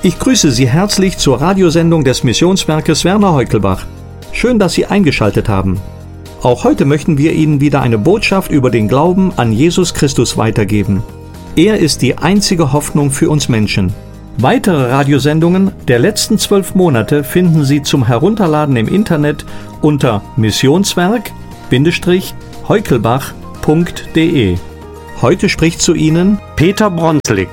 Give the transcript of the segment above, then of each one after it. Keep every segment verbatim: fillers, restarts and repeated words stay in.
Ich grüße Sie herzlich zur Radiosendung des Missionswerkes Werner Heukelbach. Schön, dass Sie eingeschaltet haben. Auch heute möchten wir Ihnen wieder eine Botschaft über den Glauben an Jesus Christus weitergeben. Er ist die einzige Hoffnung für uns Menschen. Weitere Radiosendungen der letzten zwölf Monate finden Sie zum Herunterladen im Internet unter missionswerk Bindestrich heukelbach punkt de. Heute spricht zu Ihnen Peter Bronslik.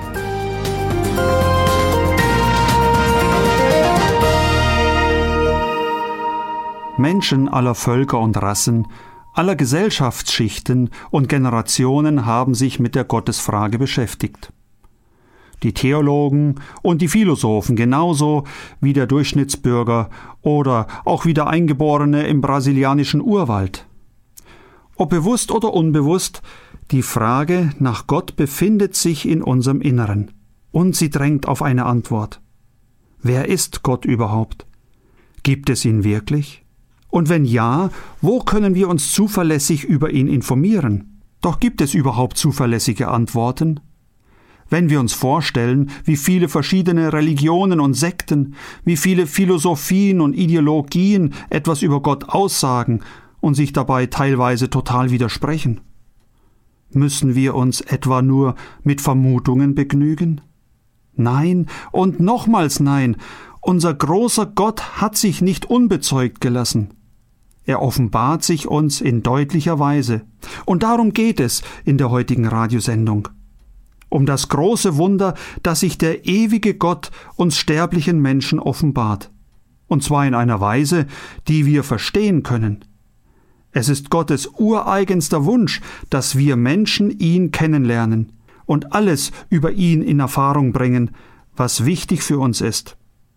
Menschen aller Völker und Rassen, aller Gesellschaftsschichten und Generationen haben sich mit der Gottesfrage beschäftigt. Die Theologen und die Philosophen genauso wie der Durchschnittsbürger oder auch wie der Eingeborene im brasilianischen Urwald. Ob bewusst oder unbewusst, die Frage nach Gott befindet sich in unserem Inneren und sie drängt auf eine Antwort. Wer ist Gott überhaupt? Gibt es ihn wirklich? Und wenn ja, wo können wir uns zuverlässig über ihn informieren? Doch gibt es überhaupt zuverlässige Antworten? Wenn wir uns vorstellen, wie viele verschiedene Religionen und Sekten, wie viele Philosophien und Ideologien etwas über Gott aussagen und sich dabei teilweise total widersprechen, müssen wir uns etwa nur mit Vermutungen begnügen? Nein und nochmals nein, unser großer Gott hat sich nicht unbezeugt gelassen. Er offenbart sich uns in deutlicher Weise. Und darum geht es in der heutigen Radiosendung. Um das große Wunder, dass sich der ewige Gott uns sterblichen Menschen offenbart. Und zwar in einer Weise, die wir verstehen können. Es ist Gottes ureigenster Wunsch, dass wir Menschen ihn kennenlernen und alles über ihn in Erfahrung bringen, was wichtig für uns ist.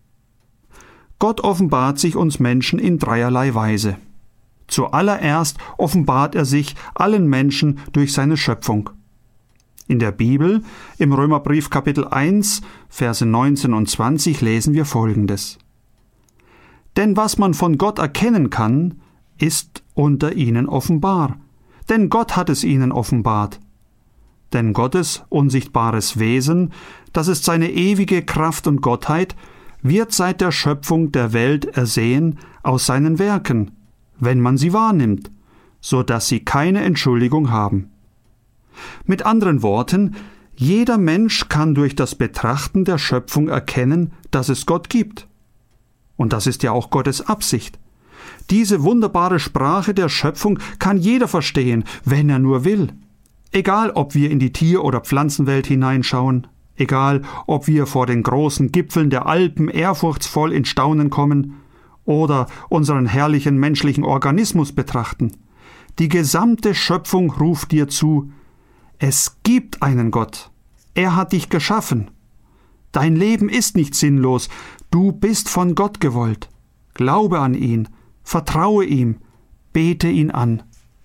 Gott offenbart sich uns Menschen in dreierlei Weise. Zuallererst offenbart er sich allen Menschen durch seine Schöpfung. In der Bibel, im Römerbrief Kapitel eins, Verse neunzehn und zwanzig lesen wir Folgendes. Denn was man von Gott erkennen kann, ist unter ihnen offenbar. Denn Gott hat es ihnen offenbart. Denn Gottes unsichtbares Wesen, das ist seine ewige Kraft und Gottheit, wird seit der Schöpfung der Welt ersehen aus seinen Werken, wenn man sie wahrnimmt, so dass sie keine Entschuldigung haben. Mit anderen Worten, jeder Mensch kann durch das Betrachten der Schöpfung erkennen, dass es Gott gibt. Und das ist ja auch Gottes Absicht. Diese wunderbare Sprache der Schöpfung kann jeder verstehen, wenn er nur will. Egal, ob wir in die Tier- oder Pflanzenwelt hineinschauen, egal, ob wir vor den großen Gipfeln der Alpen ehrfurchtsvoll in Staunen kommen oder unseren herrlichen menschlichen Organismus betrachten. Die gesamte Schöpfung ruft dir zu, es gibt einen Gott. Er hat dich geschaffen. Dein Leben ist nicht sinnlos. Du bist von Gott gewollt. Glaube an ihn, vertraue ihm, bete ihn an.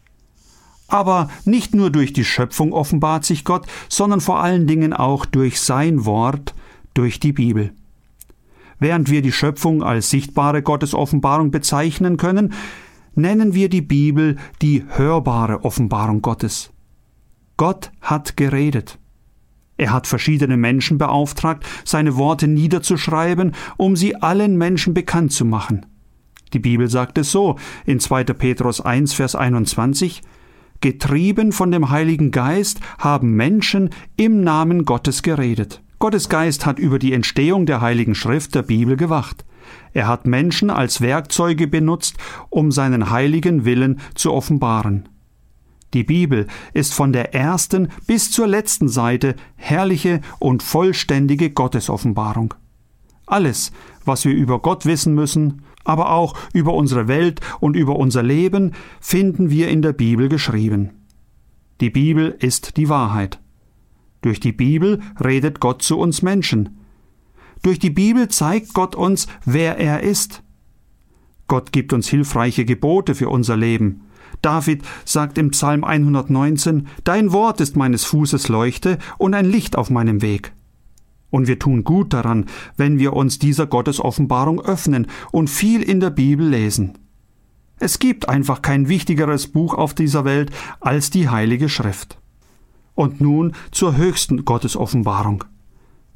Aber nicht nur durch die Schöpfung offenbart sich Gott, sondern vor allen Dingen auch durch sein Wort, durch die Bibel. Während wir die Schöpfung als sichtbare Gottesoffenbarung bezeichnen können, nennen wir die Bibel die hörbare Offenbarung Gottes. Gott hat geredet. Er hat verschiedene Menschen beauftragt, seine Worte niederzuschreiben, um sie allen Menschen bekannt zu machen. Die Bibel sagt es so in zweiter Petrus eins, Vers einundzwanzig, getrieben von dem Heiligen Geist haben Menschen im Namen Gottes geredet. Gottes Geist hat über die Entstehung der Heiligen Schrift der Bibel gewacht. Er hat Menschen als Werkzeuge benutzt, um seinen heiligen Willen zu offenbaren. Die Bibel ist von der ersten bis zur letzten Seite herrliche und vollständige Gottesoffenbarung. Alles, was wir über Gott wissen müssen, aber auch über unsere Welt und über unser Leben, finden wir in der Bibel geschrieben. Die Bibel ist die Wahrheit. Durch die Bibel redet Gott zu uns Menschen. Durch die Bibel zeigt Gott uns, wer er ist. Gott gibt uns hilfreiche Gebote für unser Leben. David sagt im Psalm hundertneunzehn, Dein Wort ist meines Fußes Leuchte und ein Licht auf meinem Weg. Und wir tun gut daran, wenn wir uns dieser Gottesoffenbarung öffnen und viel in der Bibel lesen. Es gibt einfach kein wichtigeres Buch auf dieser Welt als die Heilige Schrift. Und nun zur höchsten Gottesoffenbarung.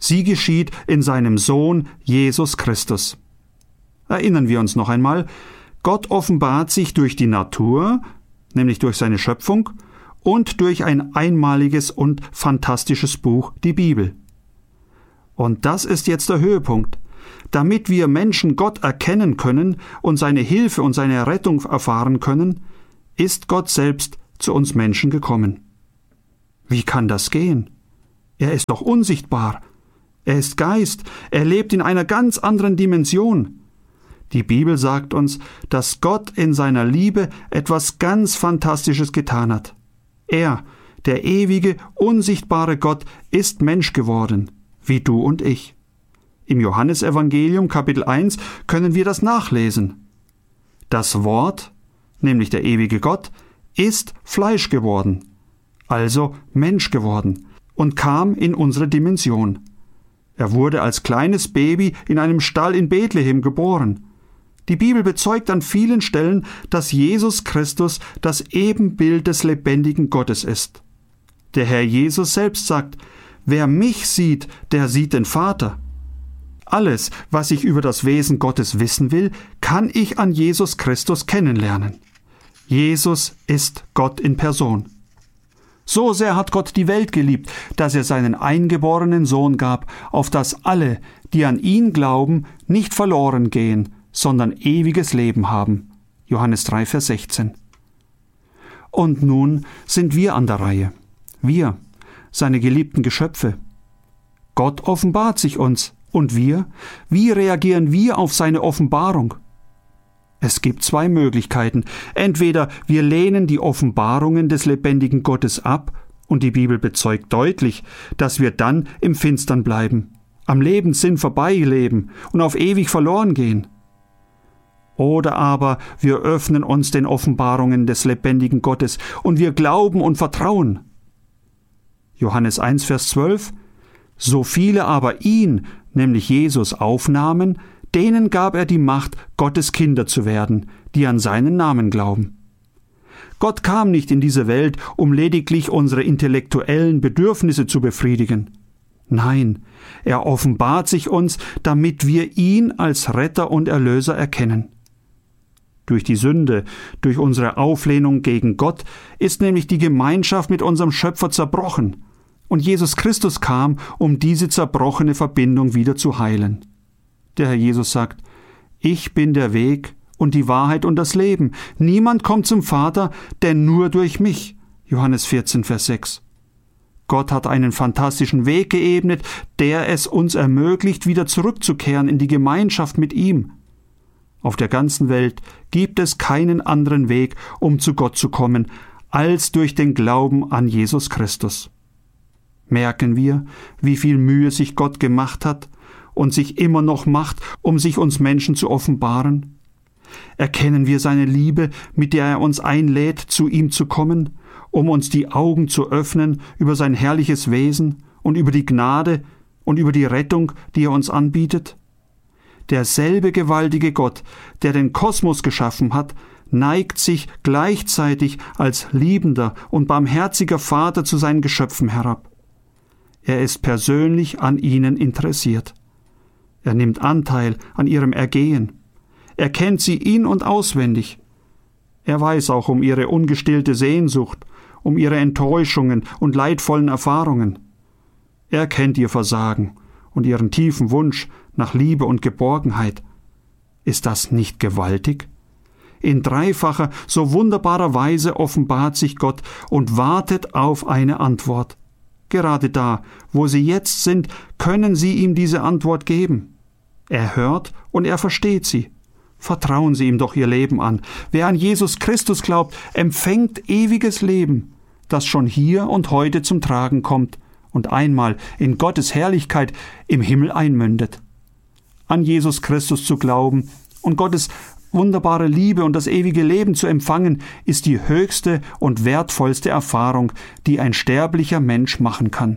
Sie geschieht in seinem Sohn Jesus Christus. Erinnern wir uns noch einmal, Gott offenbart sich durch die Natur, nämlich durch seine Schöpfung, und durch ein einmaliges und fantastisches Buch, die Bibel. Und das ist jetzt der Höhepunkt. Damit wir Menschen Gott erkennen können und seine Hilfe und seine Rettung erfahren können, ist Gott selbst zu uns Menschen gekommen. Wie kann das gehen? Er ist doch unsichtbar. Er ist Geist. Er lebt in einer ganz anderen Dimension. Die Bibel sagt uns, dass Gott in seiner Liebe etwas ganz Fantastisches getan hat. Er, der ewige, unsichtbare Gott, ist Mensch geworden, wie du und ich. Im Johannesevangelium Kapitel eins können wir das nachlesen. Das Wort, nämlich der ewige Gott, ist Fleisch geworden, also Mensch geworden, und kam in unsere Dimension. Er wurde als kleines Baby in einem Stall in Bethlehem geboren. Die Bibel bezeugt an vielen Stellen, dass Jesus Christus das Ebenbild des lebendigen Gottes ist. Der Herr Jesus selbst sagt, wer mich sieht, der sieht den Vater. Alles, was ich über das Wesen Gottes wissen will, kann ich an Jesus Christus kennenlernen. Jesus ist Gott in Person. So sehr hat Gott die Welt geliebt, dass er seinen eingeborenen Sohn gab, auf dass alle, die an ihn glauben, nicht verloren gehen, sondern ewiges Leben haben. Johannes drei, Vers sechzehn. Und nun sind wir an der Reihe. Wir, seine geliebten Geschöpfe. Gott offenbart sich uns. Und wir? Wie reagieren wir auf seine Offenbarung? Es gibt zwei Möglichkeiten. Entweder wir lehnen die Offenbarungen des lebendigen Gottes ab, und die Bibel bezeugt deutlich, dass wir dann im Finstern bleiben, am Lebenssinn vorbeileben und auf ewig verloren gehen. Oder aber wir öffnen uns den Offenbarungen des lebendigen Gottes und wir glauben und vertrauen. Johannes eins, Vers zwölf: So viele aber ihn, nämlich Jesus, aufnahmen, denen gab er die Macht, Gottes Kinder zu werden, die an seinen Namen glauben. Gott kam nicht in diese Welt, um lediglich unsere intellektuellen Bedürfnisse zu befriedigen. Nein, er offenbart sich uns, damit wir ihn als Retter und Erlöser erkennen. Durch die Sünde, durch unsere Auflehnung gegen Gott, ist nämlich die Gemeinschaft mit unserem Schöpfer zerbrochen. Und Jesus Christus kam, um diese zerbrochene Verbindung wieder zu heilen. Der Herr Jesus sagt, ich bin der Weg und die Wahrheit und das Leben. Niemand kommt zum Vater, denn nur durch mich. Johannes vierzehn, Vers sechs. Gott hat einen fantastischen Weg geebnet, der es uns ermöglicht, wieder zurückzukehren in die Gemeinschaft mit ihm. Auf der ganzen Welt gibt es keinen anderen Weg, um zu Gott zu kommen, als durch den Glauben an Jesus Christus. Merken wir, wie viel Mühe sich Gott gemacht hat und sich immer noch macht, um sich uns Menschen zu offenbaren? Erkennen wir seine Liebe, mit der er uns einlädt, zu ihm zu kommen, um uns die Augen zu öffnen über sein herrliches Wesen und über die Gnade und über die Rettung, die er uns anbietet? Derselbe gewaltige Gott, der den Kosmos geschaffen hat, neigt sich gleichzeitig als liebender und barmherziger Vater zu seinen Geschöpfen herab. Er ist persönlich an ihnen interessiert. Er nimmt Anteil an ihrem Ergehen. Er kennt sie in- und auswendig. Er weiß auch um ihre ungestillte Sehnsucht, um ihre Enttäuschungen und leidvollen Erfahrungen. Er kennt ihr Versagen und ihren tiefen Wunsch nach Liebe und Geborgenheit. Ist das nicht gewaltig? In dreifacher, so wunderbarer Weise offenbart sich Gott und wartet auf eine Antwort. Gerade da, wo sie jetzt sind, können sie ihm diese Antwort geben. Er hört und er versteht sie. Vertrauen Sie ihm doch Ihr Leben an. Wer an Jesus Christus glaubt, empfängt ewiges Leben, das schon hier und heute zum Tragen kommt und einmal in Gottes Herrlichkeit im Himmel einmündet. An Jesus Christus zu glauben und Gottes wunderbare Liebe und das ewige Leben zu empfangen, ist die höchste und wertvollste Erfahrung, die ein sterblicher Mensch machen kann.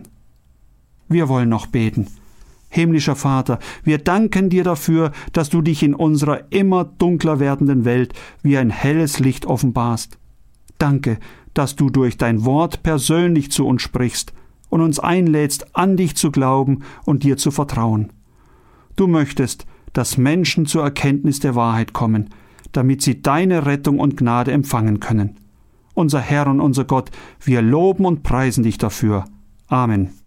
Wir wollen noch beten. Himmlischer Vater, wir danken dir dafür, dass du dich in unserer immer dunkler werdenden Welt wie ein helles Licht offenbarst. Danke, dass du durch dein Wort persönlich zu uns sprichst und uns einlädst, an dich zu glauben und dir zu vertrauen. Du möchtest, dass Menschen zur Erkenntnis der Wahrheit kommen, damit sie deine Rettung und Gnade empfangen können. Unser Herr und unser Gott, wir loben und preisen dich dafür. Amen.